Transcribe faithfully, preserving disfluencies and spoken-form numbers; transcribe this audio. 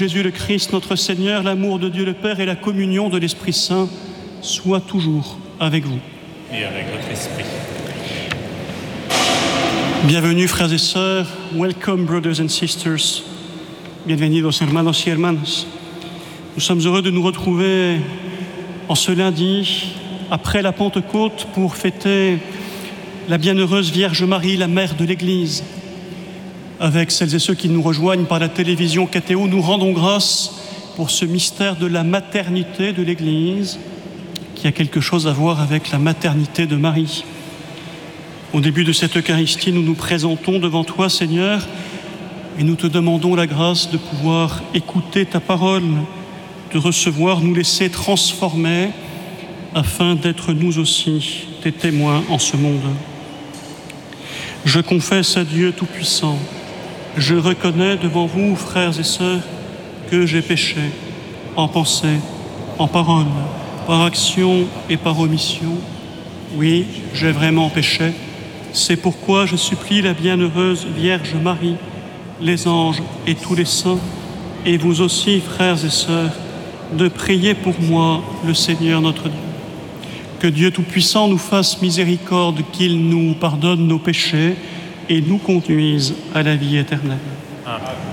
Jésus le Christ, notre Seigneur, l'amour de Dieu le Père et la communion de l'Esprit Saint soient toujours avec vous. Et avec votre esprit. Bienvenue, frères et sœurs. Welcome, brothers and sisters. Bienvenidos, hermanos y hermanas. Nous sommes heureux de nous retrouver en ce lundi, après la Pentecôte, pour fêter la bienheureuse Vierge Marie, la mère de l'Église. Avec celles et ceux qui nous rejoignent par la télévision K T O, nous rendons grâce pour ce mystère de la maternité de l'Église, qui a quelque chose à voir avec la maternité de Marie. Au début de cette Eucharistie, nous nous présentons devant toi, Seigneur, et nous te demandons la grâce de pouvoir écouter ta parole, de recevoir, nous laisser transformer, afin d'être nous aussi tes témoins en ce monde. Je confesse à Dieu Tout-Puissant, je reconnais devant vous, frères et sœurs, que j'ai péché en pensée, en parole, par action et par omission. Oui, j'ai vraiment péché. C'est pourquoi je supplie la bienheureuse Vierge Marie, les anges et tous les saints, et vous aussi, frères et sœurs, de prier pour moi, le Seigneur notre Dieu. Que Dieu Tout-Puissant nous fasse miséricorde, qu'il nous pardonne nos péchés et nous conduise à la vie éternelle. Amen.